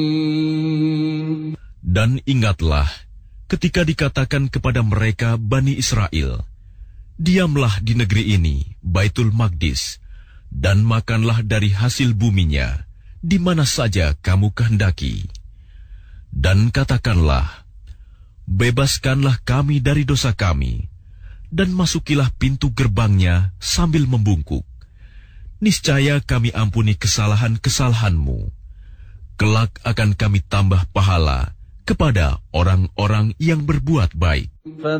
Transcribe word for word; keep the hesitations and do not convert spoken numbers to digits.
Dan ingatlah ketika dikatakan kepada mereka Bani Israel, diamlah di negeri ini, Baitul Maqdis, dan makanlah dari hasil buminya, di mana saja kamu kehendaki. Dan katakanlah, bebaskanlah kami dari dosa kami, dan masukilah pintu gerbangnya sambil membungkuk. Niscaya kami ampuni kesalahan-kesalahanmu. Kelak akan kami tambah pahala kepada orang-orang yang berbuat baik.